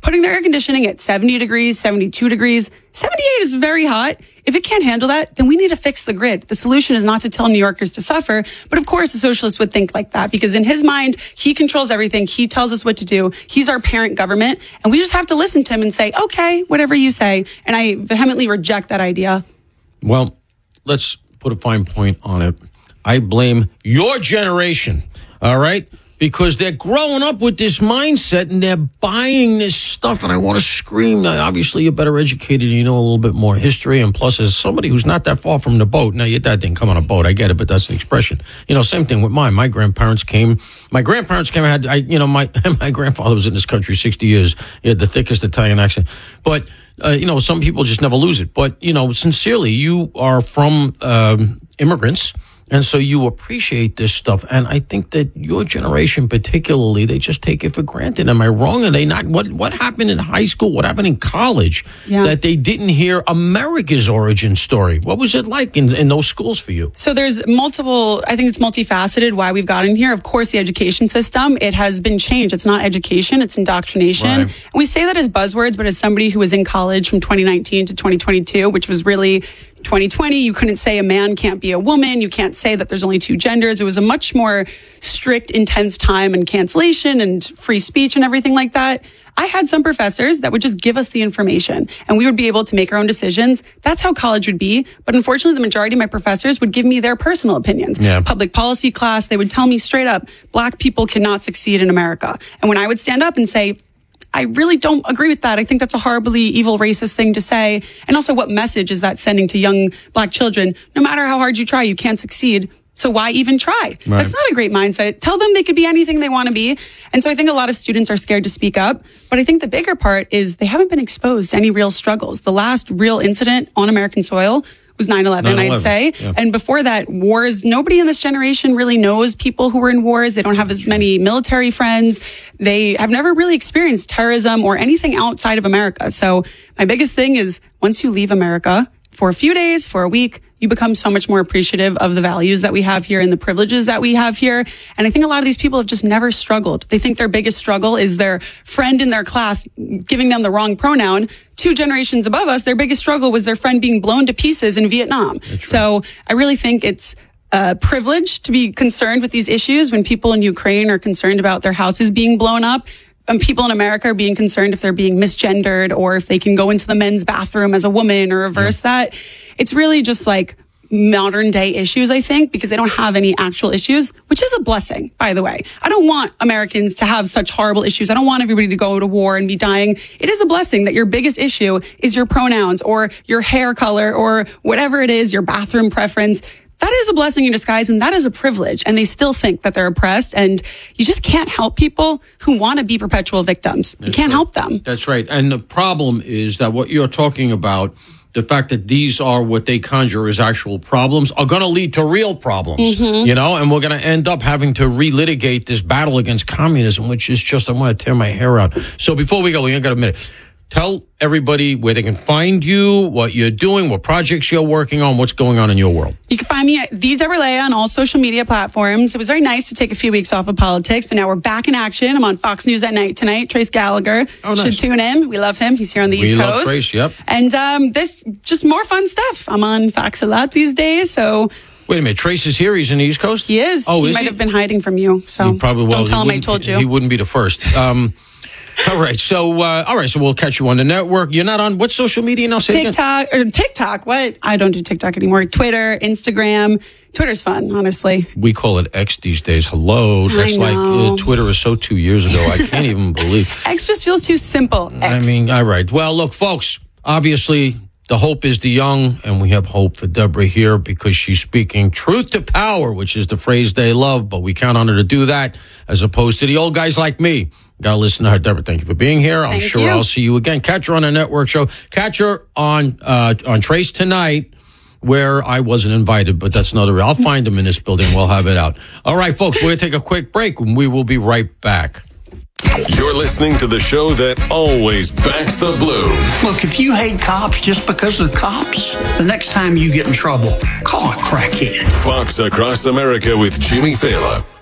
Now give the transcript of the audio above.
putting their air conditioning at 70 degrees, 72 degrees. 78 is very hot. If it can't handle that, then we need to fix the grid. The solution is not to tell New Yorkers to suffer. But of course, a socialist would think like that because in his mind, he controls everything. He tells us what to do. He's our parent government. And we just have to listen to him and say, okay, whatever you say. And I vehemently reject that idea. Well, let's put a fine point on it. I blame your generation, all right? Because they're growing up with this mindset and they're buying this stuff. And I want to scream. Now, obviously, you're better educated. You know a little bit more history. And plus, as somebody who's not that far from the boat. Now, your dad didn't come on a boat. I get it, but that's an expression. You know, same thing with mine. My grandparents came. My grandfather was in this country 60 years. He had the thickest Italian accent. But, some people just never lose it. But, sincerely, you are from immigrants. And so you appreciate this stuff. And I think that your generation particularly, they just take it for granted. Am I wrong? Are they not? What happened in high school? What happened in college that they didn't hear America's origin story? What was it like in those schools for you? So there's I think it's multifaceted why we've gotten here. Of course, the education system, it has been changed. It's not education, it's indoctrination. Right. And we say that as buzzwords, but as somebody who was in college from 2019 to 2022, which was really 2020, you couldn't say a man can't be a woman. You can't say that there's only two genders. It was a much more strict, intense time and cancellation and free speech and everything like that. I had some professors that would just give us the information and we would be able to make our own decisions. That's how college would be. But unfortunately, the majority of my professors would give me their personal opinions. Yeah. Public policy class, they would tell me straight up, Black people cannot succeed in America. And when I would stand up and say, I really don't agree with that. I think that's a horribly evil, racist thing to say. And also, what message is that sending to young Black children? No matter how hard you try, you can't succeed. So why even try? Right. That's not a great mindset. Tell them they could be anything they want to be. And so I think a lot of students are scared to speak up. But I think the bigger part is they haven't been exposed to any real struggles. The last real incident on American soil was 9/11, I'd say. Yeah. And before that, wars, nobody in this generation really knows people who were in wars. They don't have as many military friends. They have never really experienced terrorism or anything outside of America. So my biggest thing is once you leave America for a few days, for a week, you become so much more appreciative of the values that we have here and the privileges that we have here. And I think a lot of these people have just never struggled. They think their biggest struggle is their friend in their class giving them the wrong pronoun. 2 generations above us, their biggest struggle was their friend being blown to pieces in Vietnam. So I really think it's a privilege to be concerned with these issues when people in Ukraine are concerned about their houses being blown up. And people in America are being concerned if they're being misgendered or if they can go into the men's bathroom as a woman or reverse that. It's really just like modern day issues, I think, because they don't have any actual issues, which is a blessing, by the way. I don't want Americans to have such horrible issues. I don't want everybody to go to war and be dying. It is a blessing that your biggest issue is your pronouns or your hair color or whatever it is, your bathroom preference. That is a blessing in disguise, and that is a privilege. And they still think that they're oppressed, and you just can't help people who want to be perpetual victims. You can't help them. That's right. And the problem is that what you're talking about, the fact that these are what they conjure as actual problems, are going to lead to real problems, and we're going to end up having to relitigate this battle against communism, which is just, I want to tear my hair out. So before we go, we ain't got a minute. Tell everybody where they can find you, what you're doing, what projects you're working on, what's going on in your world. You can find me at The Deborah Leah on all social media platforms. It was very nice to take a few weeks off of politics, but now we're back in action. I'm on Fox News at night tonight. Trace Gallagher should tune in. We love him. He's here on the East Coast. We love Trace, yep. And this, just more fun stuff. I'm on Fox a lot these days, so... Wait a minute, Trace is here. He's in the East Coast? He is. Oh, he might have been hiding from you, so don't tell him I told you. He wouldn't be the first. All right, so we'll catch you on the network. You're not on what social media now? Say TikTok. What? I don't do TikTok anymore. Twitter, Instagram. Twitter's fun, honestly. We call it X these days. Hello. That's like Twitter is so 2 years ago. I can't even believe. X just feels too simple. X. I mean, all right. Well, look, folks, obviously the hope is the young, and we have hope for Deborah here because she's speaking truth to power, which is the phrase they love, but we count on her to do that as opposed to the old guys like me. Got to listen to her. Deborah, thank you for being here. I'm sure I'll see you again. Catch her on a network show. Catch her on Trace Tonight, where I wasn't invited, but that's another. I'll find them in this building. We'll have it out. All right, folks, we're going to take a quick break, and we will be right back. You're listening to the show that always backs the blue. Look, if you hate cops just because they're cops, the next time you get in trouble, call a crackhead. Fox Across America with Jimmy Fallon.